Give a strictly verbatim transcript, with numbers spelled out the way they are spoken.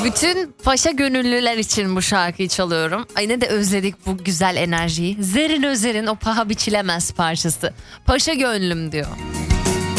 Bütün paşa gönüllüler için bu şarkıyı çalıyorum. Ay ne de özledik bu güzel enerjiyi. Zerrin Özer'in o paha biçilemez parçası. Paşa gönlüm diyor.